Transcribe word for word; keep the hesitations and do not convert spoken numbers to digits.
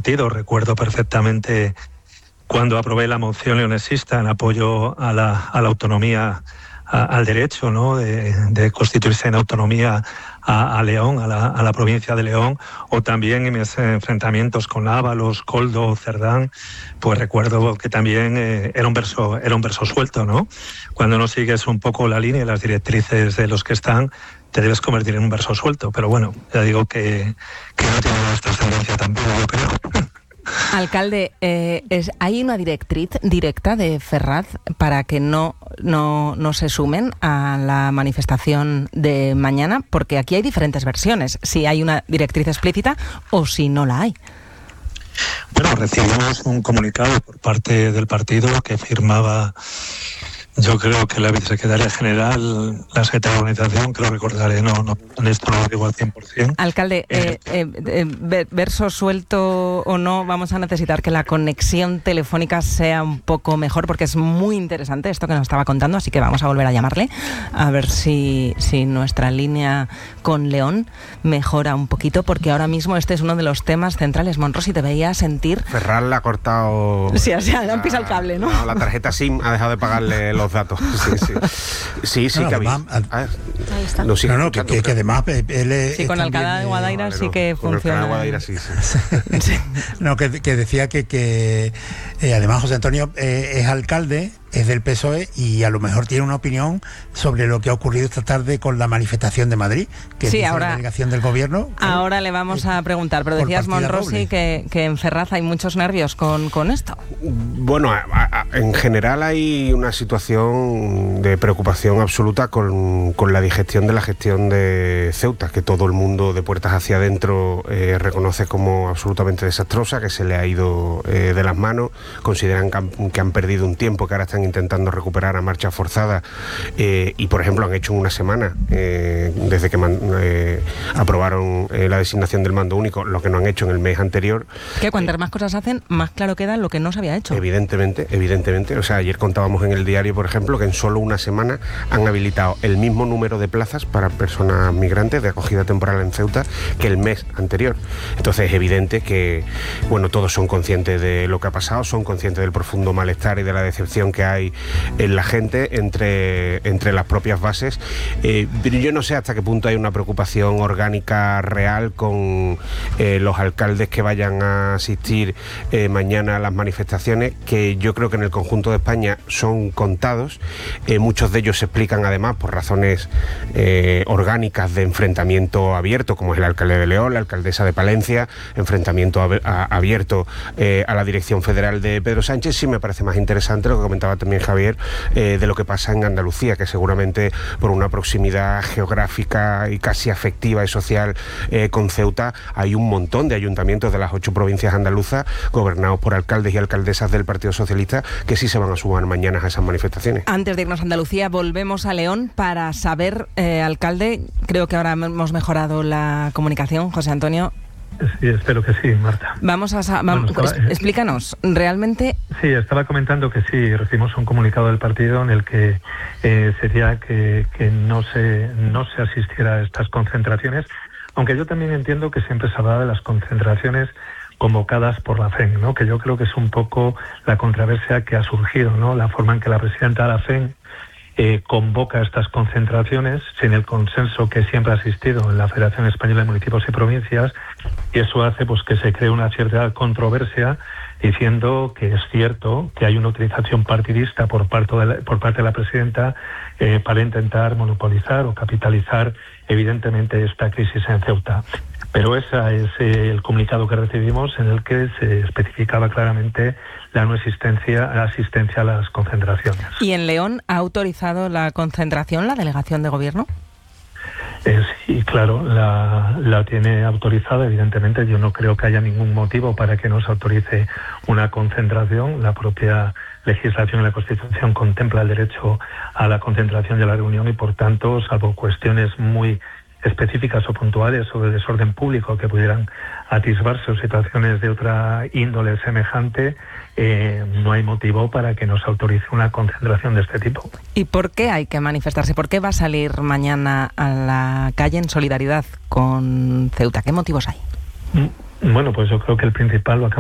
partido. Recuerdo perfectamente cuando aprobé la moción leonesista en apoyo a la, a la autonomía, a, al derecho, ¿no?, de, de constituirse en autonomía a, a León, a la, a la provincia de León, o también en mis enfrentamientos con Ábalos, Koldo, Cerdán. Pues recuerdo que también eh, era un verso, era un verso suelto, ¿no? Cuando no sigues un poco la línea y las directrices de los que están, te debes convertir en un verso suelto. Pero bueno, ya digo que, que no tiene una trascendencia tampoco, yo creo. Alcalde, eh, es, ¿hay una directriz directa de Ferraz para que no, no, no se sumen a la manifestación de mañana? Porque aquí hay diferentes versiones, si hay una directriz explícita o si no la hay. Bueno, recibimos un comunicado por parte del partido que firmaba, yo creo que la vicesecretaria general, la secretaria de organización, que lo recordaré, no, no, esto no lo digo al cien por ciento. Alcalde, eh, eh, eh, verso suelto o no, vamos a necesitar que la conexión telefónica sea un poco mejor, porque es muy interesante esto que nos estaba contando, así que vamos a volver a llamarle, a ver si, si nuestra línea con León mejora un poquito, porque ahora mismo este es uno de los temas centrales. Monros, si te veía sentir... Ferraz le ha cortado... Sí, o sea, le han pisado el cable, ¿no? La, la tarjeta SIM ha dejado de pagarle los datos. Sí, sí. Sí, sí, no, que había. Además, Ahí está. No, sí, no, no, que, que, que además él es. Sí, con Alcalá de Guadaira vale, sí no, que con funciona. Alcalá de Guadaira sí, sí. sí. No, que, que decía que, que eh, además José Antonio eh, es alcalde, es del P S O E y a lo mejor tiene una opinión sobre lo que ha ocurrido esta tarde con la manifestación de Madrid, que sí, es ahora, la delegación del gobierno. Ahora eh, le vamos a preguntar, pero decías, Monrosi, que, que en Ferraz hay muchos nervios con, con esto. Bueno, a, a, en general hay una situación de preocupación absoluta con, con la digestión de la gestión de Ceuta, que todo el mundo de puertas hacia adentro eh, reconoce como absolutamente desastrosa, que se le ha ido eh, de las manos, consideran que han, que han perdido un tiempo, que ahora están intentando recuperar a marcha forzada eh, y, por ejemplo, han hecho en una semana, eh, desde que man, eh, aprobaron eh, la designación del mando único, lo que no han hecho en el mes anterior. Que cuantas eh, más cosas hacen, más claro queda lo que no se había hecho. Evidentemente, evidentemente. O sea, ayer contábamos en el diario, por ejemplo, que en solo una semana han habilitado el mismo número de plazas para personas migrantes de acogida temporal en Ceuta que el mes anterior. Entonces es evidente que, bueno, todos son conscientes de lo que ha pasado, son conscientes del profundo malestar y de la decepción que hay en la gente entre, entre las propias bases, eh, pero yo no sé hasta qué punto hay una preocupación orgánica real con eh, los alcaldes que vayan a asistir eh, mañana a las manifestaciones, que yo creo que en el conjunto de España son contados. Eh, muchos de ellos se explican además por razones eh, orgánicas de enfrentamiento abierto, como es el alcalde de León, la alcaldesa de Palencia, enfrentamiento ab- a- abierto eh, a la dirección federal de Pedro Sánchez. Sí me parece más interesante lo que comentaba también Javier, eh, de lo que pasa en Andalucía, que seguramente por una proximidad geográfica y casi afectiva y social eh, con Ceuta, hay un montón de ayuntamientos de las ocho provincias andaluzas gobernados por alcaldes y alcaldesas del Partido Socialista que sí se van a sumar mañana a esas manifestaciones. Antes de irnos a Andalucía, volvemos a León para saber, eh, alcalde, creo que ahora hemos mejorado la comunicación, José Antonio. Sí, espero que sí, Marta. Vamos a... Sa- vamos, bueno, estaba, explícanos, realmente... Sí, estaba comentando que sí, recibimos un comunicado del partido en el que eh, sería que, que no se no se asistiera a estas concentraciones, aunque yo también entiendo que siempre se habla de las concentraciones convocadas por la F E N, ¿no? Que yo creo que es un poco la controversia que ha surgido, ¿no? La forma en que la presidenta de la F E N Eh, convoca estas concentraciones sin el consenso que siempre ha existido en la Federación Española de Municipios y Provincias, y eso hace pues que se cree una cierta controversia diciendo que es cierto que hay una utilización partidista por parte de la, por parte de la presidenta eh, para intentar monopolizar o capitalizar evidentemente esta crisis en Ceuta. Pero ese es eh, el comunicado que recibimos, en el que se especificaba claramente la no existencia, la asistencia a las concentraciones. ¿Y en León ha autorizado la concentración la delegación de gobierno? Eh, sí, claro, la, la tiene autorizada, evidentemente. Yo no creo que haya ningún motivo para que no se autorice una concentración. La propia legislación y la Constitución contempla el derecho a la concentración y a la reunión, y por tanto, salvo cuestiones muy específicas o puntuales sobre desorden público que pudieran atisbarse o situaciones de otra índole semejante, eh, no hay motivo para que no se autorice una concentración de este tipo. ¿Y por qué hay que manifestarse? ¿Por qué va a salir mañana a la calle en solidaridad con Ceuta? ¿Qué motivos hay? Bueno, pues yo creo que el principal lo acabamos